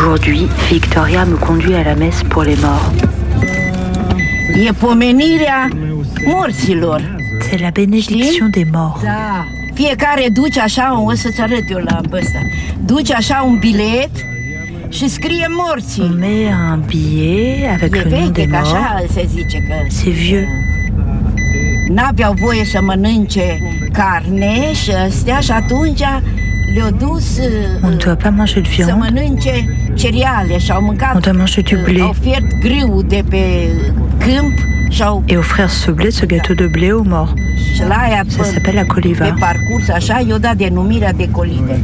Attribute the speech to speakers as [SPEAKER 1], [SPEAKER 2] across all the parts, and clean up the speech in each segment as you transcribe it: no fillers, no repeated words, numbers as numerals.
[SPEAKER 1] Aujourd'hui, Victoria me conduit à la messe pour les morts.
[SPEAKER 2] E pomenirea morților.
[SPEAKER 1] C'est la bénédiction des morts.
[SPEAKER 2] Da. Fiecare duce așa, o să-ți arăt eu la ăsta. Duce așa un bilet și scrie morții.
[SPEAKER 1] On met un billet avec le nom des morts.
[SPEAKER 2] Așa se zice că
[SPEAKER 1] C'est vieux.
[SPEAKER 2] n-aveau voie să mănânce carne și astea și atunci le-au dus
[SPEAKER 1] On ne doit pas manger de
[SPEAKER 2] să
[SPEAKER 1] viande.
[SPEAKER 2] mănânce cereale și au mâncat.
[SPEAKER 1] On doit manger du blé.
[SPEAKER 2] Au fiert grâu de pe câmp și au
[SPEAKER 1] Et offrir ce blé, ce gâteau de blé aux morts.
[SPEAKER 2] și la aia
[SPEAKER 1] Ça s'appelle la
[SPEAKER 2] pe
[SPEAKER 1] coliva.
[SPEAKER 2] parcurs așa i-au dat denumirea de colive.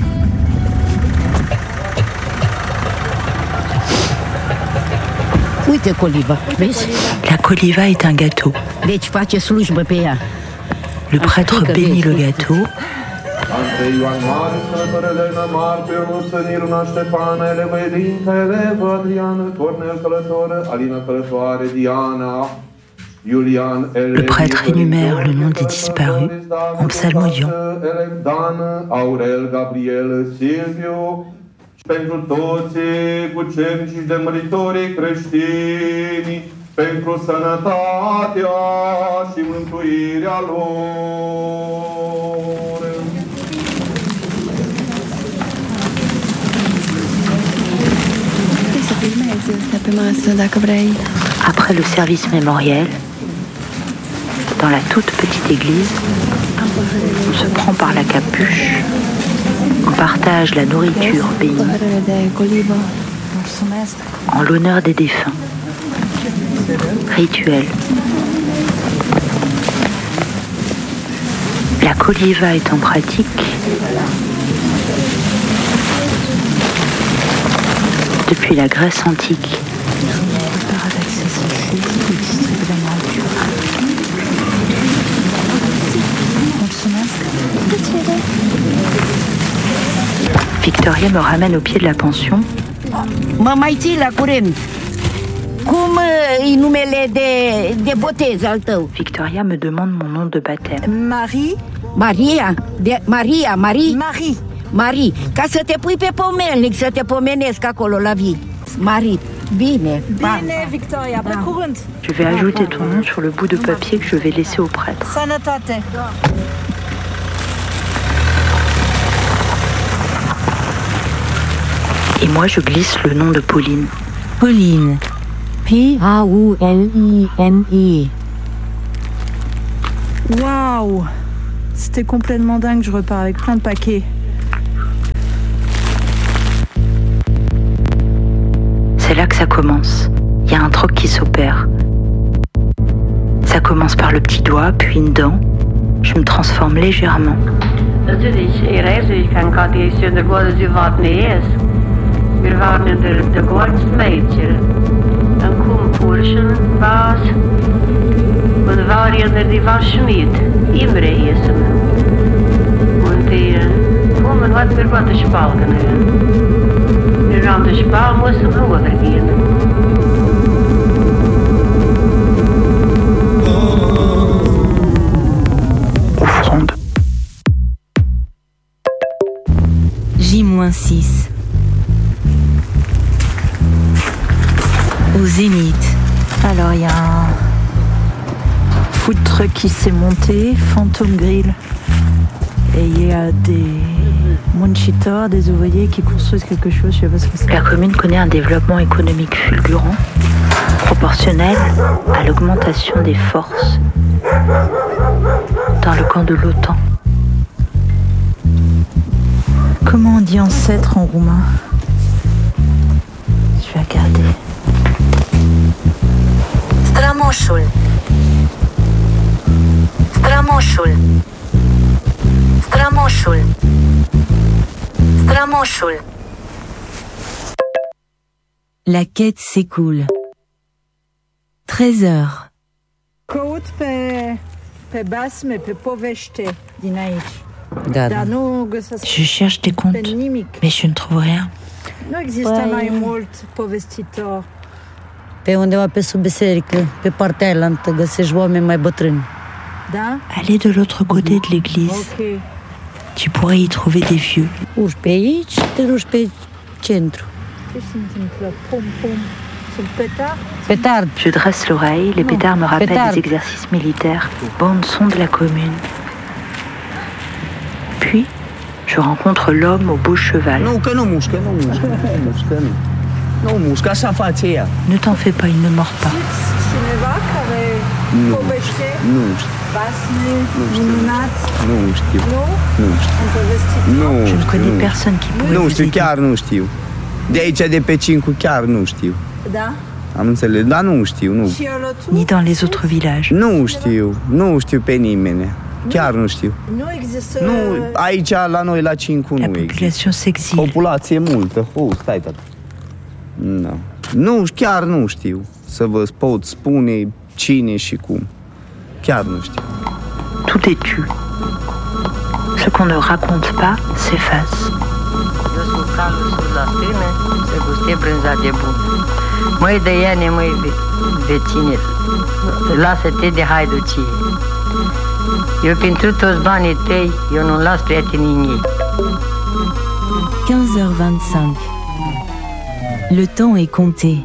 [SPEAKER 2] Uite coliva, vezi?
[SPEAKER 1] La coliva est un gâteau.
[SPEAKER 2] Deci face slujbă pe ea.
[SPEAKER 1] Le prêtre bénit le gâteau.
[SPEAKER 3] Andrei Ioan Mari, Călător Elena Mar, Pirus, Niruna Ștefana, Eleva Elinca, Eleva Adriana, Cornel Călător, Alina Călătoare, Diana, Iulian,
[SPEAKER 1] Le prêtre énumère le nom des disparus en psalmodiant.
[SPEAKER 3] Dan, Aurel, Gabriel, Silviu, și pentru toți cucernici de măritorii creștini, pentru sănătatea și mântuirea lor.
[SPEAKER 4] Să filmezi asta pe masă, dacă vrei.
[SPEAKER 1] Après le service mémoriel, dans la toute petite église, on se prend par la capuche, on partage la nourriture bénie
[SPEAKER 4] Paharele de colivă.
[SPEAKER 1] en l'honneur des défunts. Rituel. La coliva est en pratique depuis la Grèce antique. Victoria me ramène au pied de la pension.
[SPEAKER 2] Mă mai ții la curent. Cum e numele de botez al tău?
[SPEAKER 1] Victoria me demande mon nom de baptême.
[SPEAKER 5] Marie.
[SPEAKER 2] Maria? Maria?
[SPEAKER 5] Marie.
[SPEAKER 2] Marie. Ca să te pui pe pomelnic, să te pomenesc acolo la vii. Marie. Bine.
[SPEAKER 5] Bine, Victoria, pe curând.
[SPEAKER 1] Je vais ajouter ton nom sur le bout de papier que je vais laisser au prêtre.
[SPEAKER 5] Sănătate.
[SPEAKER 1] Et moi, je glisse le nom de Pauline.
[SPEAKER 6] Pauline. Pauline.
[SPEAKER 5] Waouh. C'était complètement dingue, je repars avec plein de paquets.
[SPEAKER 1] C'est là que ça commence. Il y a un troc qui s'opère. Ça commence par le petit doigt, puis une dent. Je me transforme légèrement.
[SPEAKER 7] Natuurlijk, ik kan het in de goede zuivat niet eens. We waren in de goede meidje. Een koenpoorschen was. We waren in die was niet. Imre is hem. En die komen wat weer wat de spalken. Dus aan de spal moesten we overgaan.
[SPEAKER 1] Offrande.
[SPEAKER 6] J-6. Au Zénith.
[SPEAKER 5] Alors, il y a un food truck qui s'est monté, Phantom Grill. Et il y a des munchiteurs, des ouvriers qui construisent quelque chose, je sais pas ce que c'est.
[SPEAKER 1] La commune connaît un développement économique fulgurant, proportionnel à l'augmentation des forces dans le camp de l'OTAN.
[SPEAKER 5] Comment on dit ancêtre en roumain? Je vais regarder.
[SPEAKER 6] Strămoșul. Strămoșul. Strămoșul. Strămoșul. La quête s'écoule. 13 heures.
[SPEAKER 5] Căut pe basme, pe povește din aici.
[SPEAKER 6] Da,
[SPEAKER 5] Dar nu găsesc
[SPEAKER 1] Je cherche des
[SPEAKER 5] pe
[SPEAKER 1] comptes,
[SPEAKER 5] nimic.
[SPEAKER 1] mais je ne trouve rien.
[SPEAKER 5] Nu există mai mult povestitor.
[SPEAKER 8] Pe undeva pe sub biserică, pe partea ailaltă, găsești oameni mai bătrâni.
[SPEAKER 5] Da?
[SPEAKER 1] Allez de l'autre côté de l'église.
[SPEAKER 5] Ok.
[SPEAKER 1] Tu pourrais y trouver des vieux.
[SPEAKER 8] Urci pe aici, te duci pe centru. Pétard.
[SPEAKER 1] Je dresse l'oreille, les pétards me rappellent
[SPEAKER 8] pétard.
[SPEAKER 1] les exercices militaires, bande-son de la commune. Puis, je rencontre l'homme au beau cheval.
[SPEAKER 9] Nu, că nu mușcă. Nu mușcă, așa face ea.
[SPEAKER 1] Ne t'en fais pas, il ne mord pas.
[SPEAKER 9] Nu știu.
[SPEAKER 1] Je ne connais personne qui pourrait
[SPEAKER 9] Nu
[SPEAKER 1] vous
[SPEAKER 9] știu,
[SPEAKER 1] aider.
[SPEAKER 9] chiar nu știu. De aici, de pe Cincu, chiar nu știu.
[SPEAKER 2] Da?
[SPEAKER 9] Am înțeles, dar nu știu, nu.
[SPEAKER 2] Și Olățu?
[SPEAKER 1] Ni dans les autres villages.
[SPEAKER 9] Nu știu pe nimeni. Chiar nu știu.
[SPEAKER 2] Nu există...
[SPEAKER 9] Nu, aici, la noi, la Cincu,
[SPEAKER 1] La
[SPEAKER 9] nu există.
[SPEAKER 1] population s'exile.
[SPEAKER 9] Populație multă. Stai, tata. Nu, chiar nu știu să vă pot spune cine și cum. Chiar nu știu.
[SPEAKER 1] Tout est tu. Ce qu'on ne raconte pas s'efface.
[SPEAKER 7] Eu sunt calul sus la stână, se guste brânza de bun. Măi de iane, măi de cine, lasă-te de haiducie. Eu pentru toți banii tăi, eu nu las prietenii mei.
[SPEAKER 6] 15h25. Le temps est compté.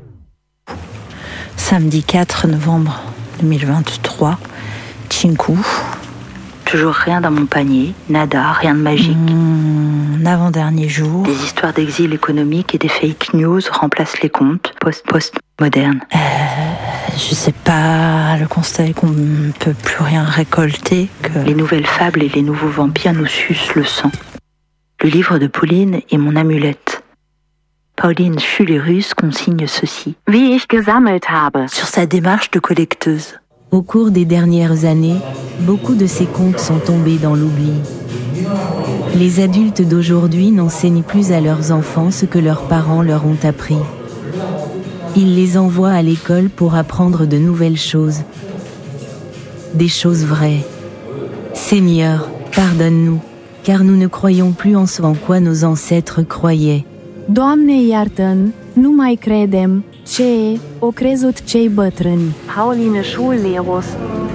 [SPEAKER 1] Samedi 4 novembre 2023, Cincu. Toujours rien dans mon panier, nada, rien de magique. Avant-dernier jour. Des histoires d'exil économique et des fake news remplacent les contes post-modernes. Je sais pas, le constat est qu'on ne peut plus rien récolter, que les nouvelles fables et les nouveaux vampires nous sucent le sang. Le livre de Pauline est mon amulette. Pauline Schulerus consigne ceci.
[SPEAKER 10] Wie ich gesammelt habe.
[SPEAKER 1] Sur sa démarche de collecteuse.
[SPEAKER 6] Au cours des dernières années, beaucoup de ces contes sont tombés dans l'oubli. Les adultes d'aujourd'hui n'enseignent plus à leurs enfants ce que leurs parents leur ont appris. Ils les envoient à l'école pour apprendre de nouvelles choses. Des choses vraies. Seigneur, pardonne-nous, car nous ne croyons plus en ce en quoi nos ancêtres croyaient.
[SPEAKER 10] Doamne iartă-n, nu mai credem ce o crezut cei bătrâni. Pauline Schullerus.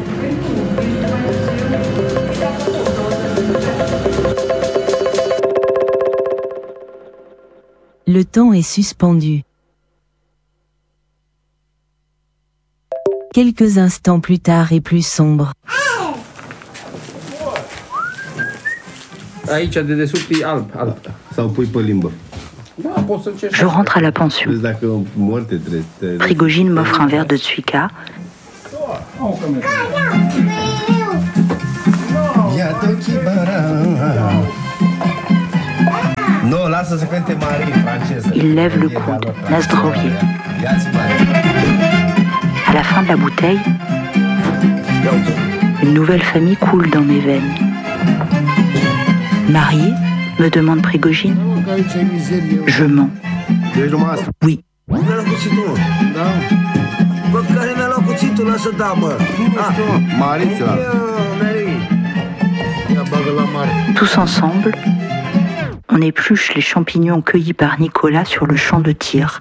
[SPEAKER 6] Le temps est suspendu. Quelques instants plus tard et plus sombre.
[SPEAKER 3] Aici, de desubt, e alb.
[SPEAKER 11] Sau pui pe limbă.
[SPEAKER 1] Je rentre à la pension. Prigogine m'offre un verre de Tsuika. Il lève le coude, Nasdrovier. À la fin de la bouteille, une nouvelle famille coule dans mes veines. Marié, me demande Prigogine. Je mens. Oui. Tous ensemble, on épluche les champignons cueillis par Nicolas sur le champ de tir.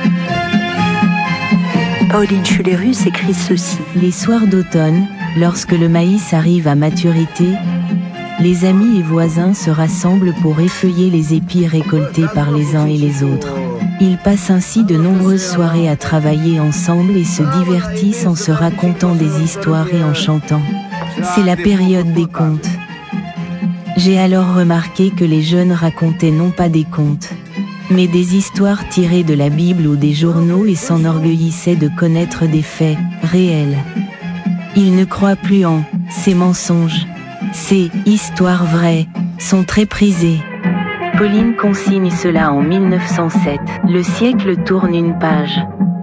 [SPEAKER 1] Pauline Schulerus écrit ceci.
[SPEAKER 6] Les soirs d'automne, lorsque le maïs arrive à maturité, les amis et voisins se rassemblent pour effeuiller les épis récoltés par les uns et les autres. Ils passent ainsi de nombreuses soirées à travailler ensemble et se divertissent en se racontant des histoires et en chantant. C'est la période des contes. J'ai alors remarqué que les jeunes racontaient non pas des contes, mais des histoires tirées de la Bible ou des journaux et s'enorgueillissaient de connaître des faits réels. Ils ne croient plus en ces mensonges. Ces histoires vraies sont très prisées. Pauline consigne cela en 1907. Le siècle tourne une page.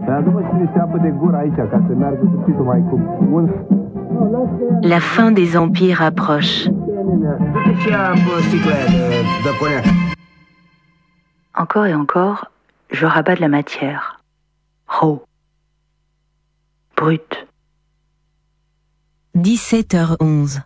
[SPEAKER 6] La fin des empires approche.
[SPEAKER 1] Encore et encore, je rabats de la matière. Raw. Brut.
[SPEAKER 6] 17h11.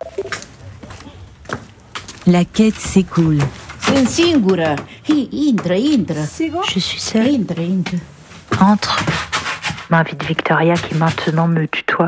[SPEAKER 6] La quête s'écoule.
[SPEAKER 2] Sunt singură. Intră.
[SPEAKER 1] Je suis seule.
[SPEAKER 2] Intră.
[SPEAKER 1] Entre, m'invite Victoria qui maintenant me tutoie.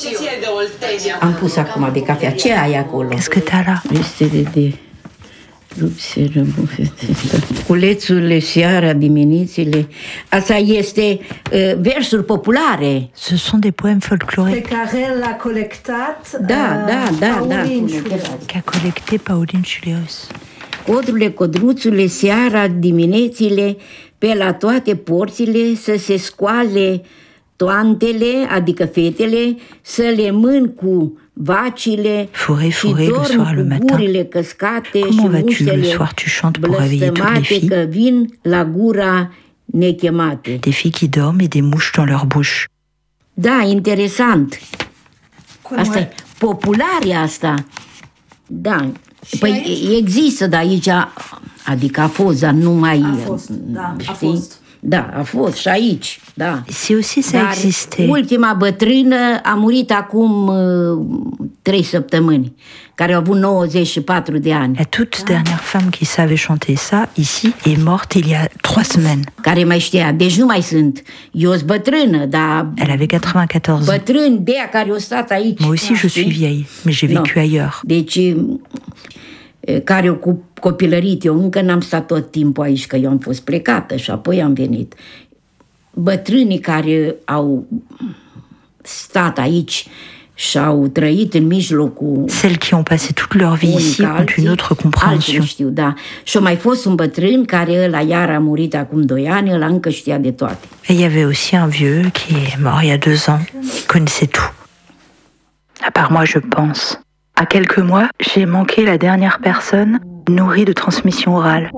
[SPEAKER 2] Am pus acum de cafea. Ce ai acolo?
[SPEAKER 1] Qu'est-ce que t'as là?
[SPEAKER 2] Este de Culețurile, seara, diminețile. Asta este versuri populare.
[SPEAKER 5] Ce sont des poèmes folkloriques.
[SPEAKER 8] Pe care l-a colectat
[SPEAKER 2] Da.
[SPEAKER 5] Qu'a collecté Pauline Schulerus.
[SPEAKER 2] Codrurile, codruțurile, seara, diminețile, pe la toate porțile să se scoale toantele, adică fetele, să le mân cu vacile și dorm cu gurile căscate și muștele blăstămate că vin la gura nechemate.
[SPEAKER 5] Des filles qui dorment et des mouches dans leur bouche.
[SPEAKER 2] Da, interesant. Asta e populare asta. Da. Păi există de aici, adică a fost, dar nu mai...
[SPEAKER 8] A fost.
[SPEAKER 2] Da, a fost și aici, da.
[SPEAKER 5] Si aussi ça existait.
[SPEAKER 2] Ultima bătrână a murit acum 3 săptămâni, care a avut 94 de ani.
[SPEAKER 5] La toute dernière femme qui savait chanter ça, ici, est morte il y a 3 semaines.
[SPEAKER 2] Care mai știa, deci nu mai sunt. Eu sunt bătrână, dar...
[SPEAKER 5] Elle avait 94 ans.
[SPEAKER 2] Bătrâni de aia care au stat aici.
[SPEAKER 5] Moi aussi je suis vieille, mais j'ai vécu ailleurs.
[SPEAKER 2] Deci... care au copilărit. Eu încă n-am stat tot timpul aici, că eu am fost plecată și apoi am venit. Bătrânii care au stat aici și au trăit în mijlocul...
[SPEAKER 5] Celles qui ont passé toute leur vie ici ont une autre compréhension.
[SPEAKER 2] Știu, da. Și a mai fost un bătrân care ăla iar a murit acum 2 ani, ăla încă știa de toate.
[SPEAKER 5] Et il y avait aussi un vieux qui est mort il y a 2 ans, qui connaissait tout. À part moi, je pense. À quelques mois, j'ai manqué la dernière personne nourrie de transmission orale.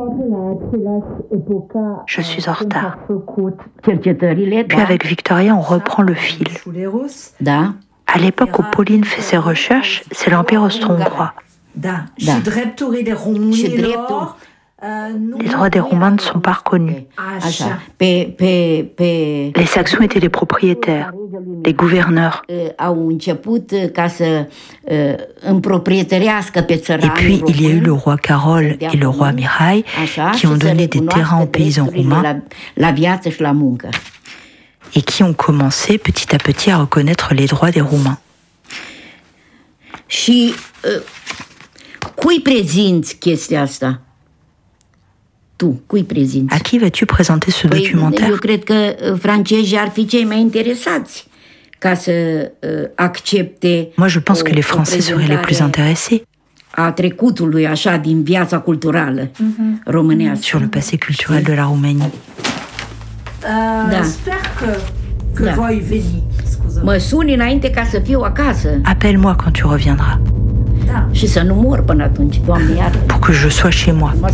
[SPEAKER 5] Je suis en retard. Puis avec Victoria, on reprend le fil. À l'époque où Pauline fait ses recherches, c'est l'Empire austro-hongrois. Les droits des Roumains ne sont pas reconnus. Les Saxons étaient les propriétaires, les gouverneurs. Et puis, il y a eu le roi Carol et le roi Mihai qui ont donné des terrains aux paysans roumains et qui ont commencé petit à petit à reconnaître les droits des Roumains.
[SPEAKER 2] Și cui prezinți chestia asta? Tu, cui prezinți?
[SPEAKER 5] À qui vas-tu présenter ce documentaire?
[SPEAKER 2] Eu cred că francezii ar fi cei mai interesați ca să accepte.
[SPEAKER 5] Moi, je pense que les Français seraient les plus intéressés.
[SPEAKER 2] A trecutului așa din viața culturală românească.
[SPEAKER 5] Sur le passé culturel de la Roumanie.
[SPEAKER 2] Da.
[SPEAKER 8] Sper că voi veni.
[SPEAKER 2] Mă suni înainte ca să fiu acasă.
[SPEAKER 5] Appelle-moi quand tu reviendras.
[SPEAKER 2] Și să nu mor până atunci, Doamne iartă.
[SPEAKER 5] Pour que je sois chez moi.